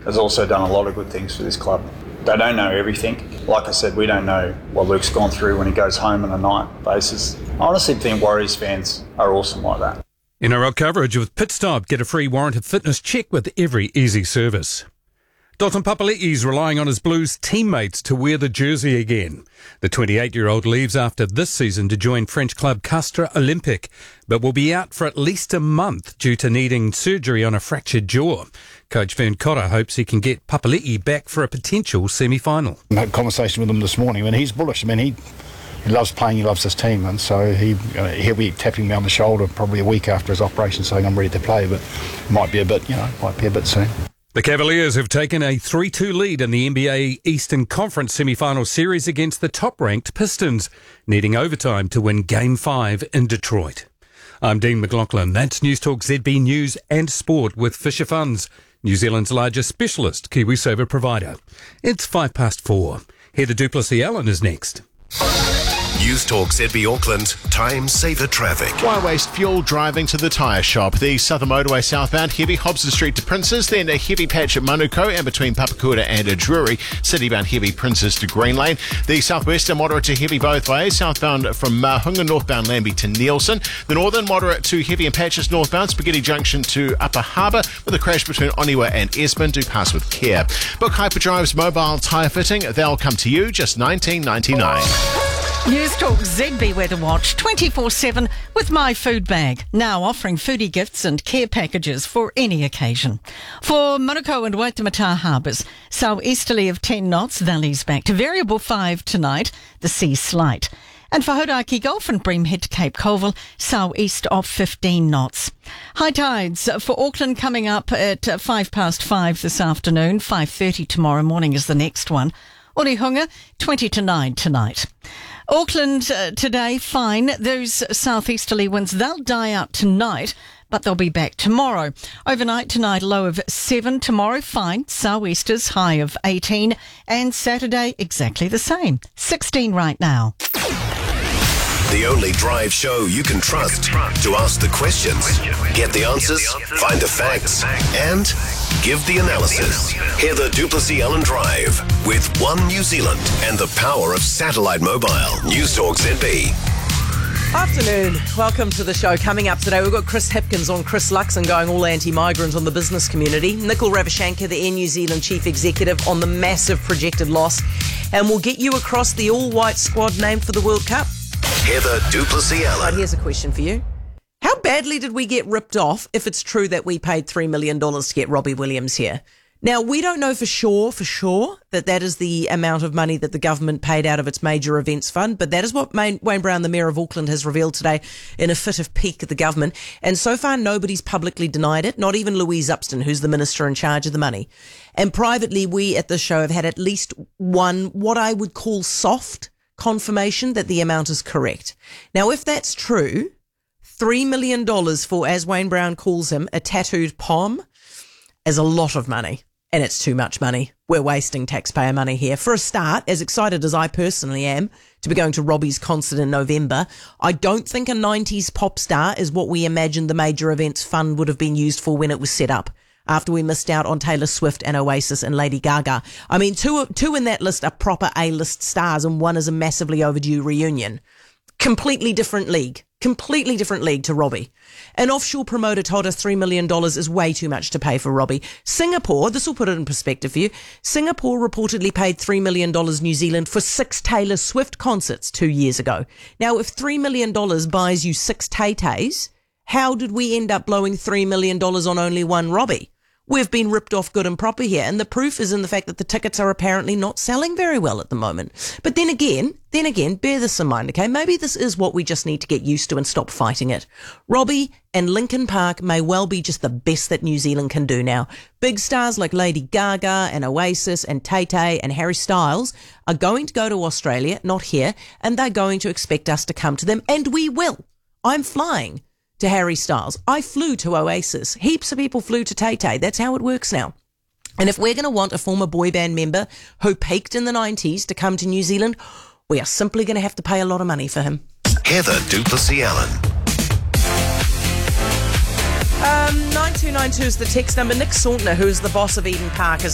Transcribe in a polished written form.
has also done a lot of good things for this club. They don't know everything. Like I said, we don't know what Luke's gone through when he goes home on a night basis. I honestly think Warriors fans are awesome like that. NRL coverage with Pitstop. Get a free warranted fitness check with every easy service. Dalton Papali'i's relying on his Blues teammates to wear the jersey again. The 28-year-old leaves after this season to join French club Castres Olympique, but will be out for at least a month due to needing surgery on a fractured jaw. Coach Vern Cotter hopes he can get Papali'i back for a potential semi-final. I had a conversation with him this morning, and he's bullish. I mean, he loves playing, he loves his team, and so he'll be tapping me on the shoulder probably a week after his operation saying I'm ready to play, but might be a bit soon. The Cavaliers have taken a 3-2 lead in the NBA Eastern Conference semi-final series against the top-ranked Pistons, needing overtime to win Game 5 in Detroit. I'm Dean McLaughlin. That's News Talk ZB News and Sport with Fisher Funds, New Zealand's largest specialist KiwiSaver provider. It's 4:05. Heather Duplessis-Allen is next. News Talk ZB Auckland, time saver traffic. Why waste fuel driving to the tyre shop? The Southern Motorway southbound, heavy Hobson Street to Princes, then a heavy patch at Manukau and between Papakura and Drury. Citybound heavy Princes to Green Lane. The southwestern moderate to heavy both ways, southbound from Mahunga, northbound Lambie to Nielsen. The northern moderate to heavy in patches northbound, Spaghetti Junction to Upper Harbour, with a crash between Oniwa and Esmond. Do pass with care. Book Hyperdrive's mobile tyre fitting. They'll come to you just $19.99. News Talk ZB Weather Watch 24/7 with My Food Bag, now offering foodie gifts and care packages for any occasion. For Manukau and Waitemata harbours, southeasterly of 10 knots, valleys back to variable 5 tonight, the sea slight. And for Hodaki Gulf and Bream Head to Cape Colville, southeast of 15 knots. High tides for Auckland coming up at 5:05 this afternoon, 5:30 tomorrow morning is the next one. Orihunga, 20 to 9 tonight. Auckland today, fine. Those southeasterly winds, they'll die out tonight, but they'll be back tomorrow. Overnight tonight, low of 7. Tomorrow, fine. Sou'easters, high of 18. And Saturday, exactly the same. 16 right now. The only drive show you can trust to ask the questions, get the answers, find the facts, and give the analysis. Heather Duplessis-Allen Drive with One New Zealand and the power of satellite mobile. News Talk ZB. Afternoon. Welcome to the show. Coming up today, we've got Chris Hipkins on Chris Luxon going all anti-migrant on the business community. Nikhil Ravichandkar, the Air New Zealand Chief Executive, on the massive projected loss. And we'll get you across the all-white squad named for the World Cup. Heather Duplessis-Allen. Right, here's a question for you. How badly did we get ripped off if it's true that we paid $3 million to get Robbie Williams here? Now, we don't know for sure that is the amount of money that the government paid out of its major events fund, but that is what Wayne Brown, the Mayor of Auckland, has revealed today in a fit of pique at the government. And so far, nobody's publicly denied it, not even Louise Upston, who's the minister in charge of the money. And privately, we at the show have had at least one, what I would call soft confirmation that the amount is correct. Now, if that's true, $3 million for, as Wayne Brown calls him, a tattooed pom is a lot of money. And it's too much money. We're wasting taxpayer money here. For a start, as excited as I personally am to be going to Robbie's concert in November, I don't think a 90s pop star is what we imagined the major events fund would have been used for when it was set up, after we missed out on Taylor Swift and Oasis and Lady Gaga. I mean, two in that list are proper A-list stars, and one is a massively overdue reunion. Completely different league to Robbie. An offshore promoter told us $3 million is way too much to pay for Robbie. Singapore, this will put it in perspective for you, Singapore reportedly paid $3 million New Zealand for 6 Taylor Swift concerts 2 years ago. Now, if $3 million buys you 6 Tay-Tays, how did we end up blowing $3 million on only one Robbie? We've been ripped off good and proper here, and the proof is in the fact that the tickets are apparently not selling very well at the moment. But then again, bear this in mind, okay? Maybe this is what we just need to get used to and stop fighting it. Robbie and Linkin Park may well be just the best that New Zealand can do now. Big stars like Lady Gaga and Oasis and Tay-Tay and Harry Styles are going to go to Australia, not here, and they're going to expect us to come to them, and we will. I'm flying to Harry Styles. I flew to Oasis. Heaps of people flew to Tay-Tay. That's how it works now. And if we're going to want a former boy band member who peaked in the 90s to come to New Zealand, we are simply going to have to pay a lot of money for him. Heather Duplessis-Allen. 9292 is the text number. Nick Sauntner, who is the boss of Eden Park, is